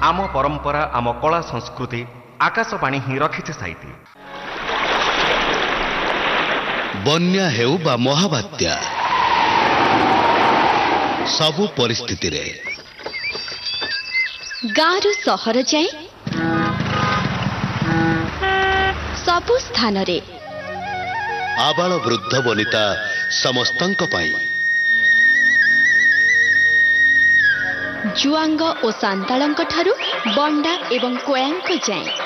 आम परंपरा आम कला संस्कृति आकाशवाणी ही रखिছে साइती। बन्या हेउ बा महाबात्या सबु परिस्थिति रे गारु सहर जाए सबु स्थान रे आबाल वृद्ध वनिता समस्तंक पाई जुआंग ओ सांतालंक ठारू बंडा एवं कोयांक जाए